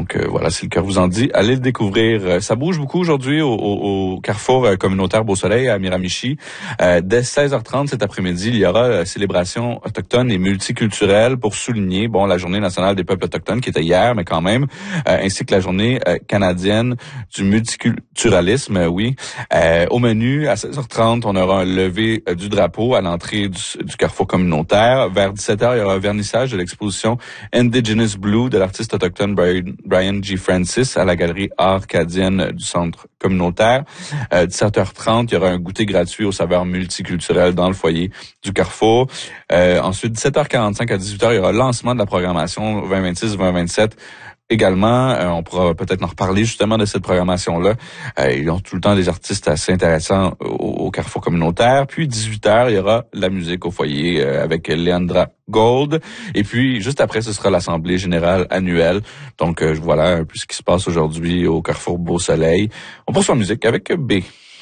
Donc voilà, si le cœur vous en dit, allez le découvrir. Ça bouge beaucoup aujourd'hui au carrefour communautaire Beau-Soleil à Miramichi. Dès 16h30 cet après-midi, il y aura célébration autochtone et multiculturelle pour souligner la journée nationale des peuples autochtones qui était hier, mais quand même, ainsi que la journée canadienne du multiculturalisme, oui. Au menu, à 16h30, on aura un lever du drapeau à l'entrée du carrefour communautaire. Vers 17h, il y aura un vernissage de l'exposition Indigenous Blue de l'artiste autochtone Brian G. Francis à la galerie art acadienne du centre communautaire. 17h30, il y aura un goûter gratuit aux saveurs multiculturelles dans le foyer du carrefour. Ensuite, 17h45 à 18h, il y aura le lancement de la programmation 2026-2027. Également, on pourra peut-être en reparler justement de cette programmation-là. Ils ont tout le temps des artistes assez intéressants au carrefour communautaire. Puis 18h, il y aura la musique au foyer avec Leandra Gold. Et puis, juste après, ce sera l'Assemblée générale annuelle. Donc, voilà un peu ce qui se passe aujourd'hui au carrefour Beau-Soleil. On poursuit en musique avec B.